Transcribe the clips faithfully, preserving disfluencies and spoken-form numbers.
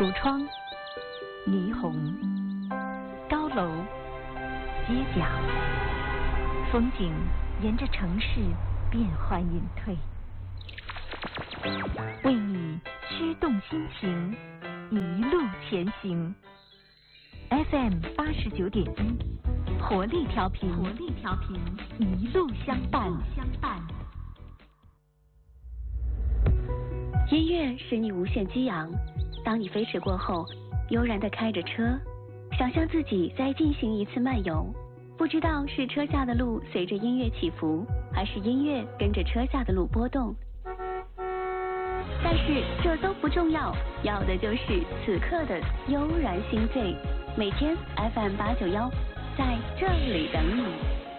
橱窗、霓虹、高楼、街角，风景沿着城市变幻隐退，为你驱动心情，一路前行。F M 八十九点一，活力调频，活力调频，一路相伴，相伴。 音乐使你无限激昂，当你飞驰过后，悠然地开着车，想象自己在进行一次漫游，不知道是车下的路随着音乐起伏，还是音乐跟着车下的路波动。但是这都不重要，要的就是此刻的悠然心醉。每天 F M 八九一在这里等你。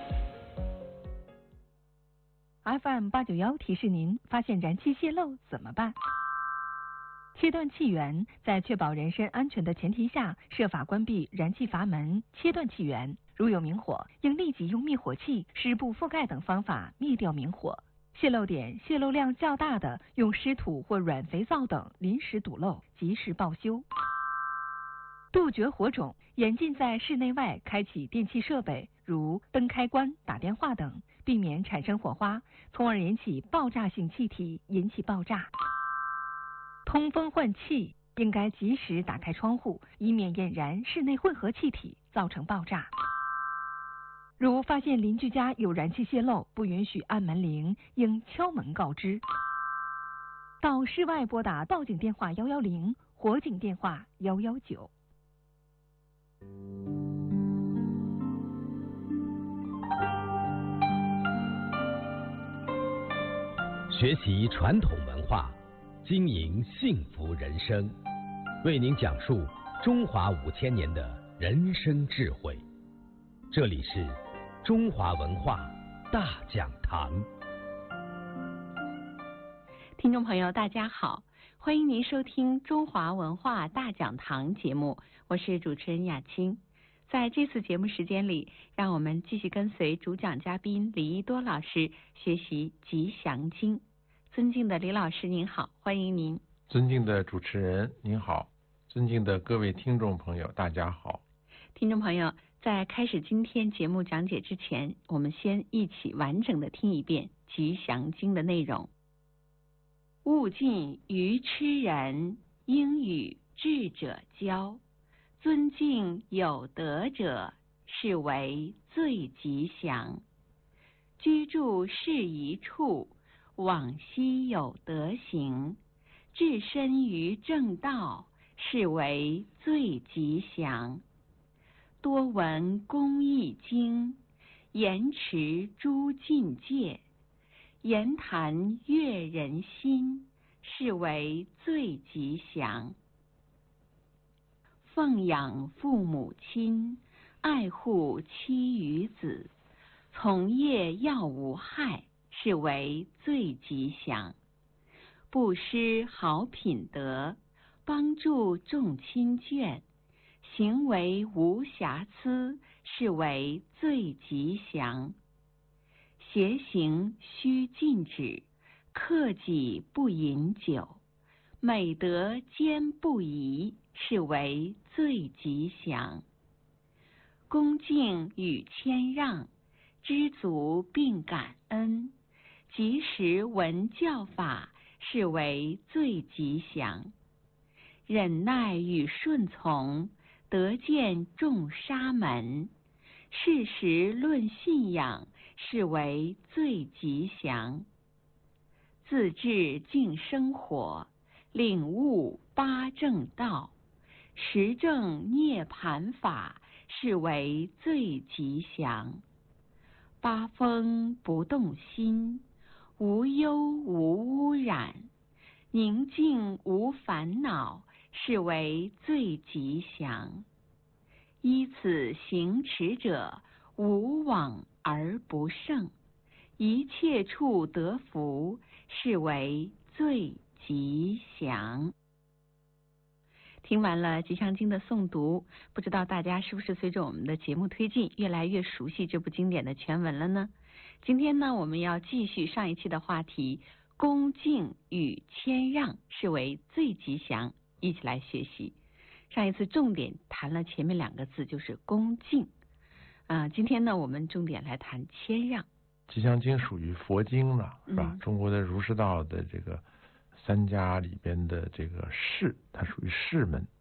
F M 八九一提示您：发现燃气泄漏怎么办？切断气源，在确保人身安全的前提下，设法关闭燃气阀门，切断气源。如有明火，应立即用灭火器、湿布覆盖等方法灭掉明火。泄漏点、泄漏量较大的，用湿土或软肥皂等临时堵漏，及时报修。杜绝火种，严禁在室内外开启电气设备，如灯开关、打电话等，避免产生火花，从而引起爆炸性气体，引起爆炸。通风换气，应该及时打开窗户，以免引燃室内混合气体，造成爆炸。如发现邻居家有燃气泄漏，不允许按门铃，应敲门告知。到室外拨打报警电话一一零，火警电话一一九。 学习传统文化，经营幸福人生，为您讲述中华五千年的人生智慧。这里是中华文化大讲堂。 听众朋友大家好，欢迎您收听中华文化大讲堂节目，我是主持人雅青。在这次节目时间里，让我们继续跟随主讲嘉宾李一多老师学习吉祥经。尊敬的李老师您好，欢迎您。 尊敬的主持人您好，尊敬的各位听众朋友大家好。 听众朋友，在开始今天节目讲解之前，我们先一起完整的听一遍吉祥经的内容。勿近愚痴人，应与智者交。尊敬有德者，是为最吉祥。居住适宜处，往昔有德行。置身于正道，是为最吉祥。多闻公益经，言持诸禁戒。言谈悦人心，是为最吉祥。奉养父母亲，爱护妻与子，从业要无害，是为最吉祥。布施好品德，帮助众亲眷，行为无瑕疵，是为最吉祥。邪行须禁止，克己不饮酒，美德兼不移，是为最吉祥。恭敬与谦让，知足并感恩，及时闻教法，是为最吉祥。忍耐与顺从，得见众沙门，事实论信仰，是为最吉祥。自治净生活，领悟八正道，实证涅盘法，是为最吉祥。八风不动心，无忧无污染，宁静无烦恼，是为最吉祥。依此行持者，无往而不胜，一切处得福，是为最吉祥。听完了吉祥经的诵读，不知道大家是不是随着我们的节目推进，越来越熟悉这部经典的全文了呢？今天呢，我们要继续上一期的话题，恭敬与谦让是为最吉祥， 一起来学习。上一次重点谈了前面两个字，就是恭敬啊。今天呢，我们重点来谈谦让。 吉祥经属于佛经了，是吧？ 嗯、 中国的儒释道的这个三家里边的这个士，它属于士门